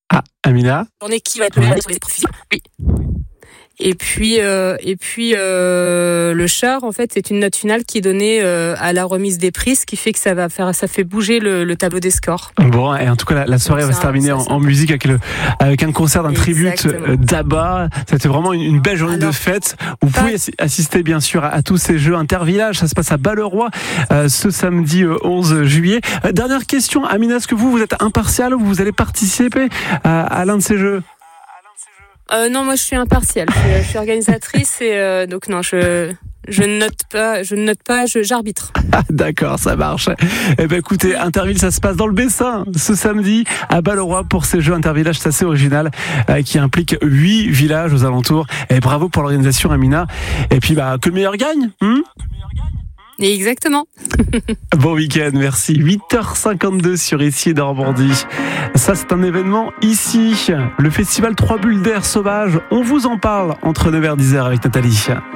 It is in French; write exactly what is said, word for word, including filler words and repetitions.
Ah, Amina. Journée qui va être menée sur les épreuves physiques. Oui. Et puis, euh, et puis euh, le char, en fait, c'est une note finale qui est donnée euh, à la remise des prix, ce qui fait que ça va faire, ça fait bouger le, le tableau des scores. Bon, et en tout cas, la, la soirée Donc, va se terminer en, en musique avec, le, avec un concert d'un tribute d'Abba. C'était vraiment une, une belle journée Alors, de fête. Vous pas... pouvez assister, bien sûr, à, à tous ces jeux intervillages. Ça se passe à Balleroy euh, ce samedi euh, onze juillet. Euh, dernière question, Amina, est-ce que vous, vous êtes impartial ou vous allez participer à, à l'un de ces jeux? Euh, non, moi je suis impartiale. Je suis, je suis organisatrice et euh, donc non, je je ne note pas, je ne note pas, je j'arbitre. Ah, d'accord, ça marche. Eh ben écoutez, Interville, ça se passe dans le Bessin ce samedi à Balleroy pour ces jeux intervillages, c'est assez original, euh, qui implique huit villages aux alentours. Et bravo pour l'organisation, Amina. Et puis bah que le meilleur gagne. Hein Exactement. Bon week-end, merci. huit heures cinquante-deux sur Ici et Normandie. Ça, c'est un événement ici. Le festival Trois Bulles d'air sauvage. On vous en parle entre neuf heures et dix heures avec Nathalie.